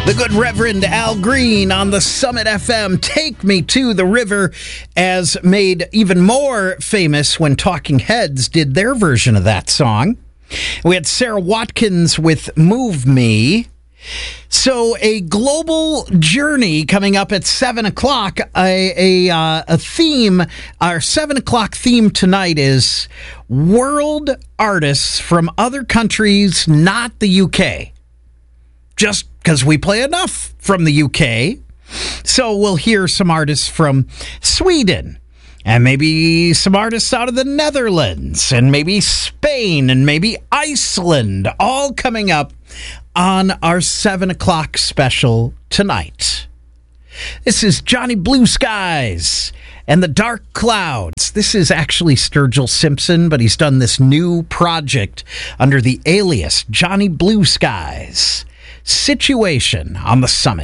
The good Reverend Al Green on the Summit FM, Take Me to the River, as made even more famous when Talking Heads did their version of that song. We had Sarah Watkins with Move Me. So a global journey coming up at 7 o'clock. A theme, our 7 o'clock theme tonight is world artists from other countries, not the UK. Just because we play enough from the UK. So we'll hear some artists from Sweden, and maybe some artists out of the Netherlands, and maybe Spain, and maybe Iceland, all coming up on our 7 o'clock special tonight. This is Johnny Blue Skies and the Dark Clouds. This is actually Sturgill Simpson, but he's done this new project under the alias Johnny Blue Skies. Situation on the Summit.